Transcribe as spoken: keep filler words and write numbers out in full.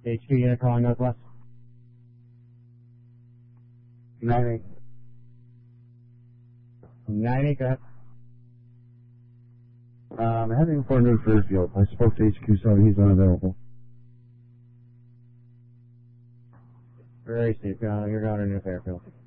H Q unit calling Northwest. nine eight. nine eight, go ahead. Um, heading for New Fairfield. I spoke to H Q seven. He's unavailable. Very safe. Uh, you're going to New Fairfield.